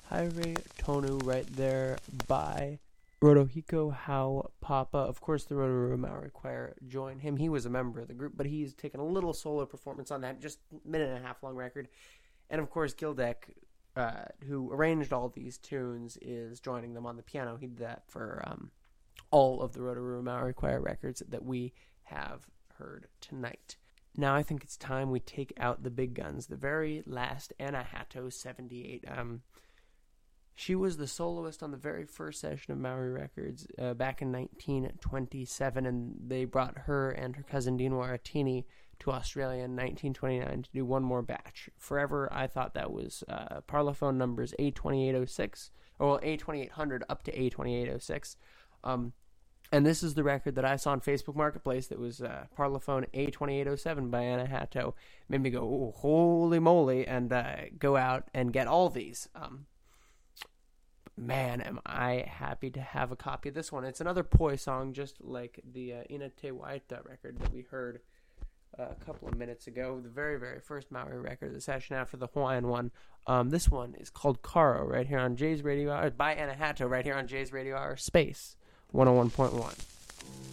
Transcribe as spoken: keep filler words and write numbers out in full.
Haere Tonu right there by Rotohiko Hau Papa. Of course, the Rotorua Maori Choir joined him. He was a member of the group, but he's taken a little solo performance on that, just a minute and a half long record. And of course, Gildek, uh, who arranged all these tunes, is joining them on the piano. He did that for um, all of the Rotorua Maori Choir records that we have heard tonight. Now I think it's time we take out the big guns. The very last Anna Hatto, seventy-eight. Um, she was the soloist on the very first session of Maori Records uh, back in nineteen twenty-seven, and they brought her and her cousin Dino Aratini to Australia in nineteen twenty-nine to do one more batch. Forever, I thought that was uh, Parlophone numbers A twenty-eight oh six, or well, A twenty-eight hundred up to A twenty-eight oh six. Um, and this is the record that I saw on Facebook Marketplace that was uh, Parlophone A twenty-eight oh seven by Anna Hatto. Made me go, oh, holy moly, and uh, go out and get all these. Um, man, am I happy to have a copy of this one. It's another Poi song, just like the uh, Ina Te Waita record that we heard uh, a couple of minutes ago. The very, very first Maori record, the session after the Hawaiian one. Um, this one is called Karo, right here on Jay's Radio Hour, by Anna Hatto, right here on Jay's Radio Hour Space one oh one point one.